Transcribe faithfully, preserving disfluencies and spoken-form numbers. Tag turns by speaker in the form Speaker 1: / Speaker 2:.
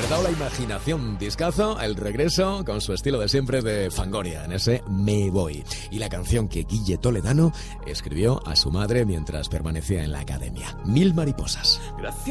Speaker 1: dado la imaginación. Discazo, el regreso con su estilo de siempre de Fangoria, en ese Me Voy. Y la canción que Guille Toledano escribió a su madre mientras permanecía en la academia. Mil mariposas.
Speaker 2: Gracias.